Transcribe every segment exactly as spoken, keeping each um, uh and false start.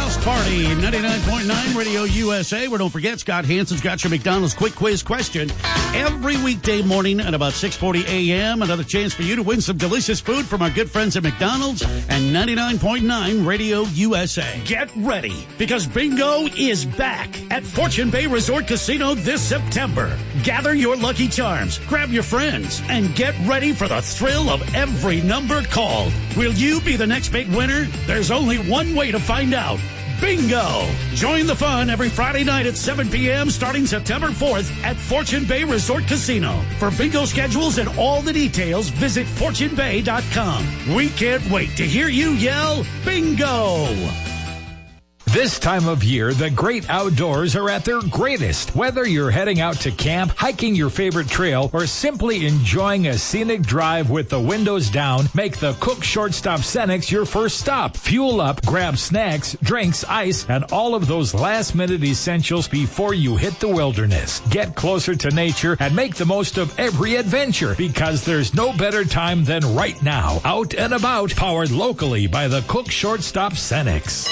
House Party, ninety-nine point nine Radio U S A, where don't forget, Scott Hansen's got your McDonald's quick quiz question every weekday morning at about six forty a.m. Another chance for you to win some delicious food from our good friends at McDonald's and ninety-nine point nine Radio U S A. Get ready, because bingo is back at Fortune Bay Resort Casino this September. Gather your lucky charms, grab your friends, and get ready for the thrill of every number called. Will you be the next big winner? There's only one way to find out. Bingo! Join the fun every Friday night at seven p.m. starting September fourth at Fortune Bay Resort Casino. For bingo schedules and all the details, visit fortune bay dot com. We can't wait to hear you yell, bingo! This time of year, the great outdoors are at their greatest. Whether you're heading out to camp, hiking your favorite trail, or simply enjoying a scenic drive with the windows down, make the Cook Shortstop Cenex your first stop. Fuel up, grab snacks, drinks, ice, and all of those last-minute essentials before you hit the wilderness. Get closer to nature and make the most of every adventure, because there's no better time than right now. Out and about, powered locally by the Cook Shortstop Cenex.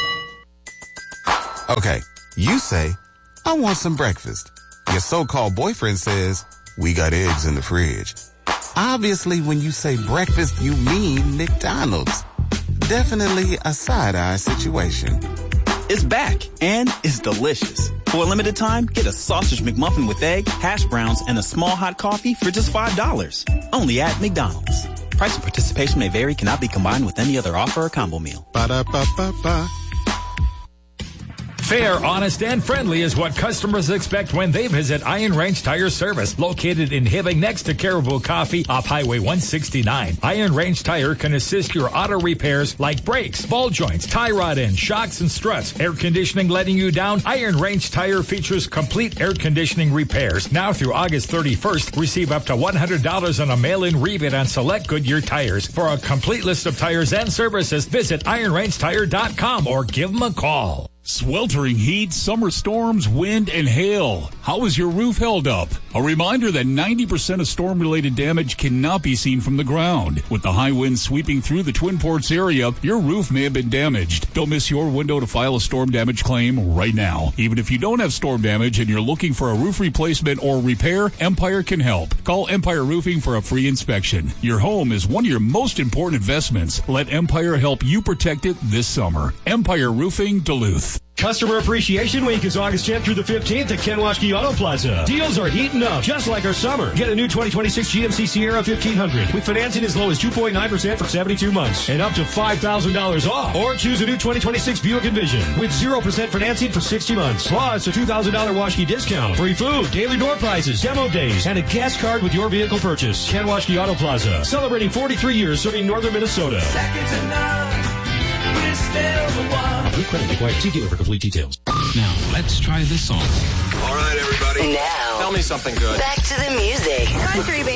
Okay, you say, I want some breakfast. Your so-called boyfriend says, we got eggs in the fridge. Obviously, when you say breakfast, you mean McDonald's. Definitely a side-eye situation. It's back, and it's delicious. For a limited time, get a sausage McMuffin with egg, hash browns, and a small hot coffee for just five dollars. Only at McDonald's. Price and participation may vary, cannot be combined with any other offer or combo meal. Ba-da-ba-ba-ba. Fair, honest, and friendly is what customers expect when they visit Iron Range Tire Service, located in Hibbing next to Caribou Coffee off Highway one sixty-nine. Iron Range Tire can assist your auto repairs like brakes, ball joints, tie rod ends, shocks, and struts. Air conditioning letting you down? Iron Range Tire features complete air conditioning repairs. Now through August thirty-first, receive up to one hundred dollars on a mail-in rebate on select Goodyear tires. For a complete list of tires and services, visit iron range tire dot com or give them a call. Sweltering heat, summer storms, wind, and hail. How is your roof held up? A reminder that ninety percent of storm-related damage cannot be seen from the ground. With the high winds sweeping through the Twin Ports area, your roof may have been damaged. Don't miss your window to file a storm damage claim right now. Even if you don't have storm damage and you're looking for a roof replacement or repair, Empire can help. Call Empire Roofing for a free inspection. Your home is one of your most important investments. Let Empire help you protect it this summer. Empire Roofing, Duluth. Customer Appreciation Week is August tenth through the fifteenth at Kenwashke Auto Plaza. Deals are heating up, just like our summer. Get a new twenty twenty-six G M C Sierra fifteen hundred with financing as low as two point nine percent for seventy-two months and up to five thousand dollars off. Or choose a new twenty twenty-six Buick Envision with zero percent financing for sixty months. Plus a two thousand dollars Washke discount, free food, daily door prizes, demo days, and a gas card with your vehicle purchase. Kenwashke Auto Plaza, celebrating forty-three years serving northern Minnesota. Second to none, we're still the one. Good credit required. See dealer for complete details. Now, let's try this song. All right, everybody. Now, tell me something good. Back to the music. Country band.